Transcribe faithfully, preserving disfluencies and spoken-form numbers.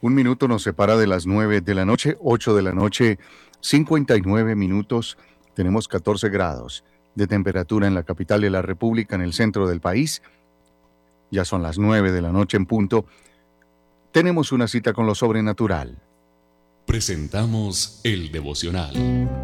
Un minuto nos separa de las nueve de la noche, ocho de la noche, cincuenta y nueve minutos. Tenemos catorce grados de temperatura en la capital de la República, en el centro del país. Ya son las nueve de la noche en punto. Tenemos una cita con lo sobrenatural. Presentamos el devocional.